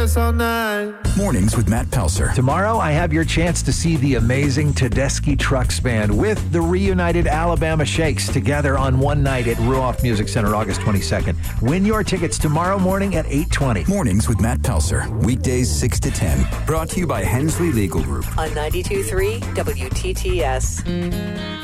dance all night. Mornings with Matt Pelser. Tomorrow, I have your chance to see the amazing Tedeschi Trucks Band with the reunited Alabama Shakes together on one night at Ruoff Music Center, August 22nd. Win your tickets tomorrow morning at 8:20. Mornings with Matt Pelser. Weekdays 6 to 10. Brought to you by Hensley Legal Group. On 92.3 WTTS.